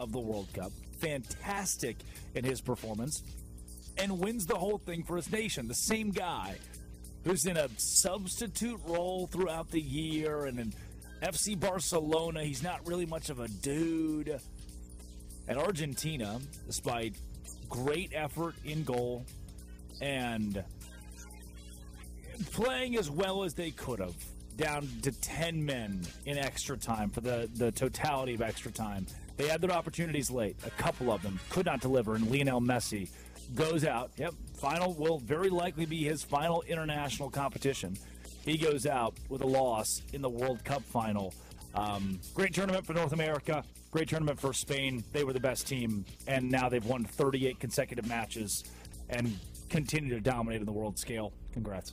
of the World Cup, fantastic in his performance, and wins the whole thing for his nation. The same guy who's in a substitute role throughout the year, and in FC Barcelona, he's not really much of a dude. At Argentina, despite great effort in goal and playing as well as they could have, down to 10 men in extra time for the totality of extra time. They had their opportunities late. A couple of them could not deliver, and Lionel Messi goes out. Yep, final will very likely be his final international competition. He goes out with a loss in the World Cup final. Great tournament for North America. Great tournament for Spain. They were the best team, and now they've won 38 consecutive matches and continue to dominate on the world scale. Congrats.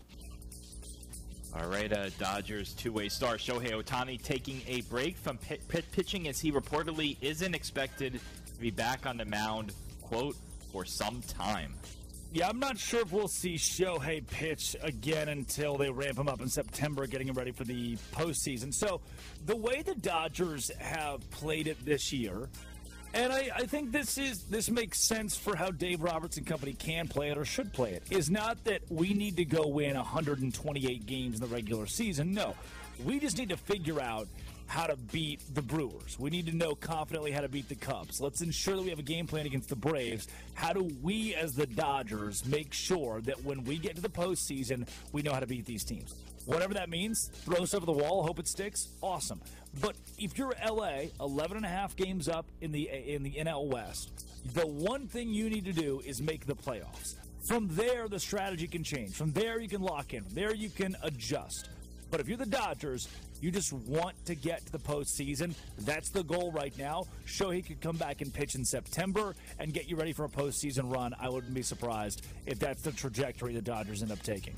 All right, Dodgers two-way star Shohei Ohtani taking a break from pitching as he reportedly isn't expected to be back on the mound, quote, for some time. Yeah, I'm not sure if we'll see Shohei pitch again until they ramp him up in September, getting him ready for the postseason. So the way the Dodgers have played it this year, and I think this makes sense for how Dave Roberts and company can play it or should play it, is not that we need to go win 128 games in the regular season. No, we just need to figure out how to beat the Brewers. We need to know confidently how to beat the Cubs. Let's ensure that we have a game plan against the Braves. How do we, as the Dodgers, make sure that when we get to the postseason, we know how to beat these teams? Whatever that means, throw stuff at the wall, hope it sticks, awesome. But if you're LA, 11 and a half games up in the NL West, the one thing you need to do is make the playoffs. From there, the strategy can change. From there, you can lock in. From there, you can adjust. But if you're the Dodgers, you just want to get to the postseason. That's the goal right now. Shohei could come back and pitch in September and get you ready for a postseason run. I wouldn't be surprised if that's the trajectory the Dodgers end up taking.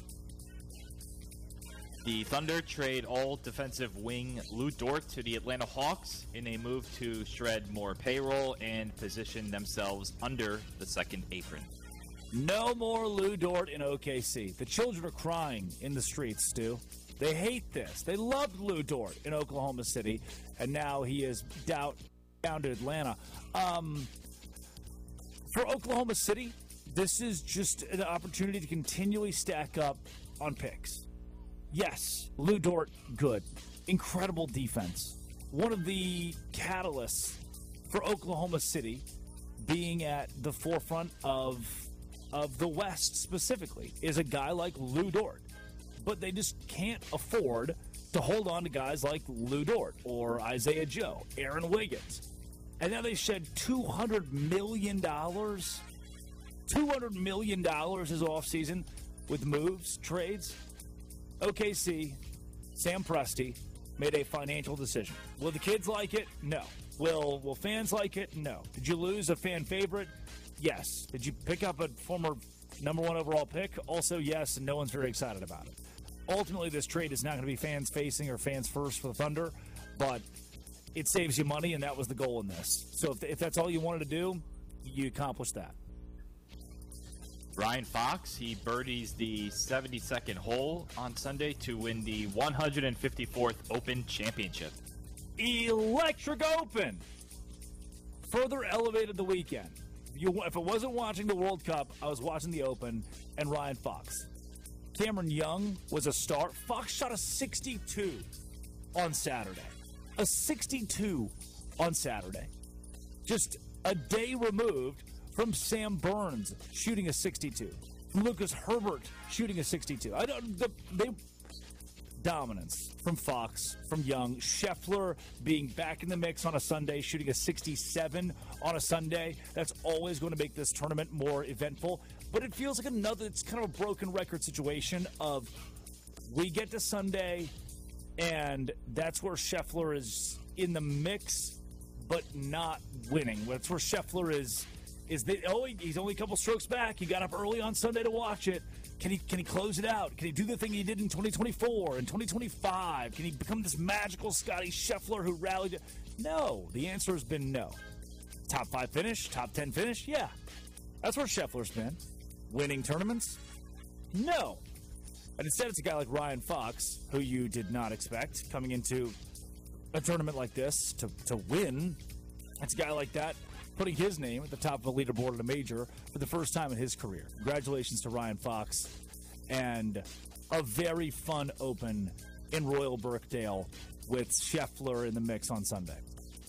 The Thunder trade all-defensive wing Lou Dort to the Atlanta Hawks in a move to shred more payroll and position themselves under the second apron. No more Lou Dort in OKC. The children are crying in the streets, Stu. They hate this. They loved Lou Dort in Oklahoma City, and now he is down to Atlanta. For Oklahoma City, this is just an opportunity to continually stack up on picks. Yes, Lou Dort, good. Incredible defense. One of the catalysts for Oklahoma City being at the forefront of the West specifically is a guy like Lou Dort. But they just can't afford to hold on to guys like Lou Dort or Isaiah Joe, Aaron Wiggins. And now they shed $200 million. $200 million this offseason with moves, trades. OKC, Sam Presti made a financial decision. Will the kids like it? No. Will fans like it? No. Did you lose a fan favorite? Yes. Did you pick up a former number one overall pick? Also, yes, and no one's very excited about it. Ultimately, this trade is not going to be fans-facing or fans-first for the Thunder, but it saves you money, and that was the goal in this. So if that's all you wanted to do, you accomplished that. Ryan Fox, he birdies the 72nd hole on Sunday to win the 154th Open Championship. Electric Open! Further elevated the weekend. If I wasn't watching the World Cup, I was watching the Open and Ryan Fox. Cameron Young was a star. Fox shot a 62 on Saturday. A 62 on Saturday. Just a day removed from Sam Burns shooting a 62. From Lucas Herbert shooting a 62. Dominance from Fox, from Young. Scheffler being back in the mix on a Sunday, shooting a 67 on a Sunday. That's always going to make this tournament more eventful. But it feels like it's kind of a broken record situation of we get to Sunday, and that's where Scheffler is in the mix, but not winning. That's where Scheffler is he's only a couple strokes back. He got up early on Sunday to watch it. Can he close it out? Can he do the thing he did in 2024 and 2025? Can he become this magical Scotty Scheffler who rallied? No. The answer has been no. Top 5 finish? Top 10 finish? Yeah. That's where Scheffler's been. Winning tournaments? No. And instead it's a guy like Ryan Fox, who you did not expect, coming into a tournament like this to win It's a guy like that putting his name at the top of a leaderboard at a major for the first time in his career. Congratulations to Ryan Fox. And a very fun Open in Royal Birkdale with Scheffler in the mix on Sunday.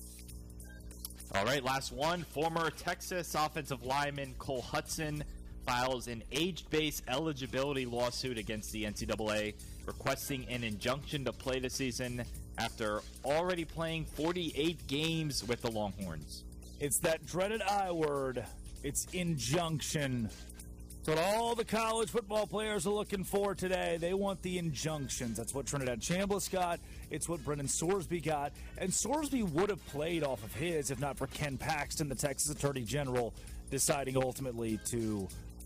All right, last one. Former Texas offensive lineman Cole Hudson files an age-based eligibility lawsuit against the NCAA, requesting an injunction to play the season after already playing 48 games with the Longhorns. It's that dreaded I word. It's injunction. It's what all the college football players are looking for today. They want the injunctions. That's what Trinidad Chambliss got. It's what Brendan Sorsby got. And Sorsby would have played off of his if not for Ken Paxton, the Texas Attorney General, deciding ultimately to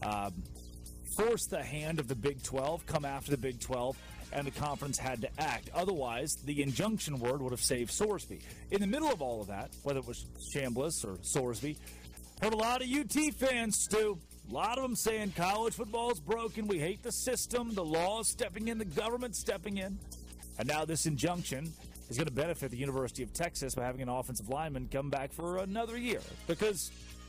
force the hand of the Big 12, come after the Big 12, and the conference had to act. Otherwise, the injunction word would have saved Sorsby. In the middle of all of that, whether it was Chambliss or Sorsby, heard a lot of UT fans, Stu. A lot of them saying college football is broken. We hate the system. The law is stepping in. The government stepping in. And now this injunction is going to benefit the University of Texas by having an offensive lineman come back for another year. Because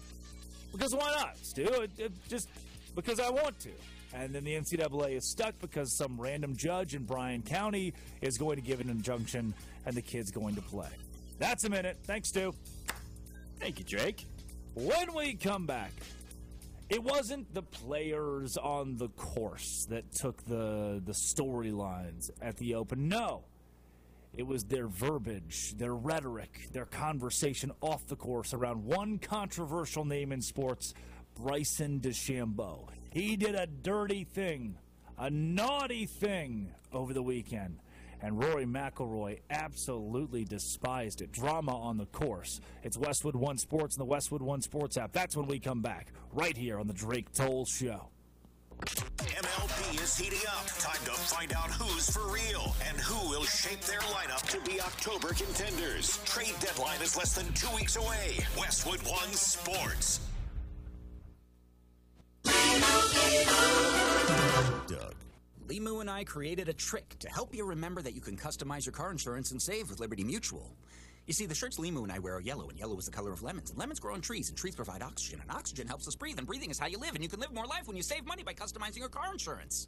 why not, Stu? Just because I want to. And then the NCAA is stuck because some random judge in Bryan County is going to give an injunction and the kid's going to play. That's a minute. Thanks, Stu. Thank you, Jake. When we come back, it wasn't the players on the course that took the storylines at the Open. No. It was their verbiage, their rhetoric, their conversation off the course around one controversial name in sports, Bryson DeChambeau. He did a dirty thing, a naughty thing over the weekend, and Rory McIlroy absolutely despised it. Drama on the course. It's Westwood One Sports and the Westwood One Sports app. That's when we come back, right here on the Drake Toll Show. MLB is heating up. Time to find out who's for real and who will shape their lineup to be October contenders. Trade deadline is less than 2 weeks away. Westwood One Sports. Doug. Limu and I created a trick to help you remember that you can customize your car insurance and save with Liberty Mutual. You see, the shirts Limu and I wear are yellow, and yellow is the color of lemons. And lemons grow on trees, and trees provide oxygen. And oxygen helps us breathe, and breathing is how you live. And you can live more life when you save money by customizing your car insurance.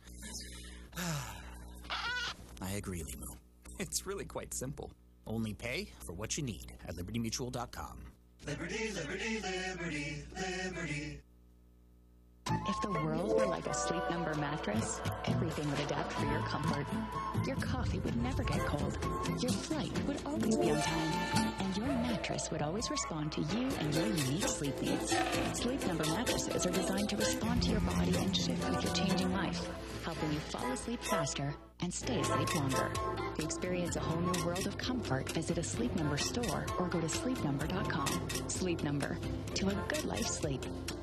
I agree, Limu. It's really quite simple. Only pay for what you need at LibertyMutual.com. Liberty, liberty, liberty, liberty. If the world were like a Sleep Number mattress, everything would adapt for your comfort. Your coffee would never get cold. Your flight would always be on time. And your mattress would always respond to you and your unique sleep needs. Sleep Number mattresses are designed to respond to your body and shift with your changing life, helping you fall asleep faster and stay asleep longer. To experience a whole new world of comfort, visit a Sleep Number store or go to sleepnumber.com. Sleep Number. To a good life sleep.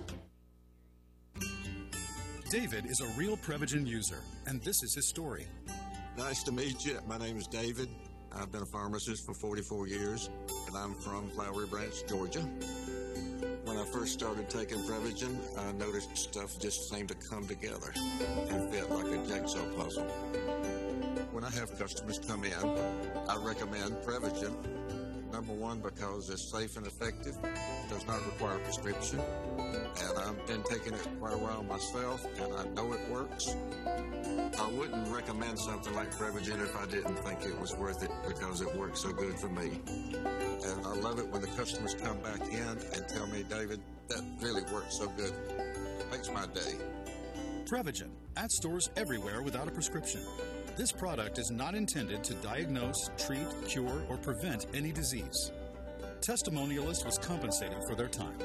David is a real Prevagen user, and this is his story. Nice to meet you. My name is David. I've been a pharmacist for 44 years, and I'm from Flowery Branch, Georgia. When I first started taking Prevagen, I noticed stuff just seemed to come together and fit like a jigsaw puzzle. When I have customers come in, I recommend Prevagen. Number one, because it's safe and effective, does not require a prescription, and I've been taking it quite a while myself, and I know it works. I wouldn't recommend something like Prevagen if I didn't think it was worth it, because it works so good for me. And I love it when the customers come back in and tell me, David, that really works so good. It makes my day. Prevagen, at stores everywhere without a prescription. This product is not intended to diagnose, treat, cure, or prevent any disease. Testimonialist was compensated for their time.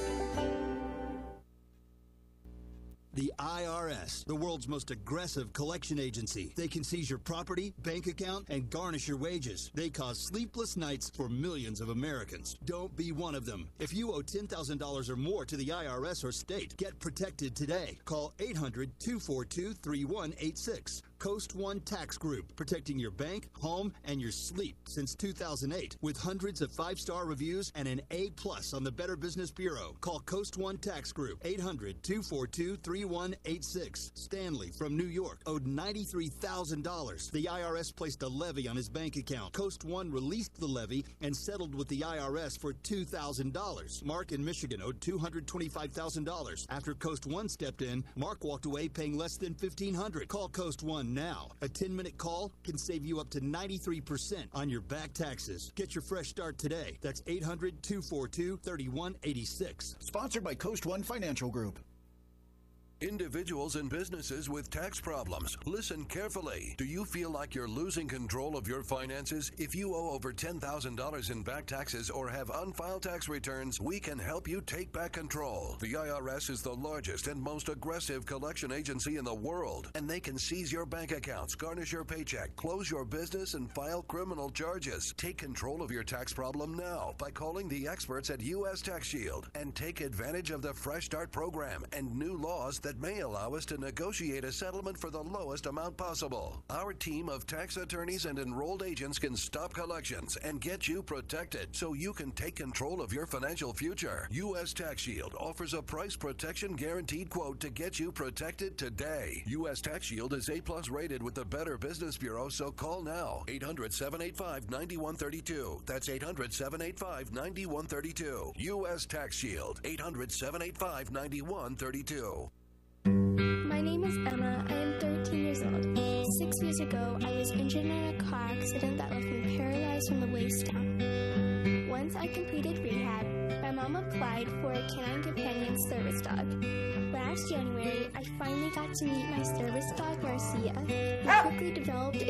The IRS, the world's most aggressive collection agency. They can seize your property, bank account, and garnish your wages. They cause sleepless nights for millions of Americans. Don't be one of them. If you owe $10,000 or more to the IRS or state, get protected today. Call 800-242-3186. Coast One Tax Group, protecting your bank, home, and your sleep since 2008 with hundreds of 5-star reviews and an A+ on the Better Business Bureau. Call Coast One Tax Group, 800-242-3186. Stanley from New York owed $93,000. The IRS placed a levy on his bank account. Coast One released the levy and settled with the IRS for $2,000. Mark in Michigan owed $225,000. After Coast One stepped in, Mark walked away paying less than $1,500. Call Coast One now. A 10-minute call can save you up to 93% on your back taxes. Get your fresh start today. That's 800-242-3186. Sponsored by Coast One Financial Group. Individuals and businesses with tax problems, listen carefully. Do you feel like you're losing control of your finances? If you owe over $10,000 in back taxes or have unfiled tax returns, we can help you take back control. The IRS is the largest and most aggressive collection agency in the world, and they can seize your bank accounts, garnish your paycheck, close your business, and file criminal charges. Take control of your tax problem now by calling the experts at U.S. Tax Shield and take advantage of the Fresh Start program and new laws that may allow us to negotiate a settlement for the lowest amount possible. Our team of tax attorneys and enrolled agents can stop collections and get you protected so you can take control of your financial future. U.S. Tax Shield offers a price protection guaranteed quote to get you protected today. U.S. Tax Shield is A+ rated with the Better Business Bureau, so call now. 800-785-9132. That's 800-785-9132. U.S. Tax Shield. 800-785-9132. My name is Emma. I am 13 years old. 6 years ago, I was injured in a car accident that left me paralyzed from the waist down. Once I completed rehab, my mom applied for a Canine Companion service dog. Last January, I finally got to meet my service dog, Marcia, who quickly developed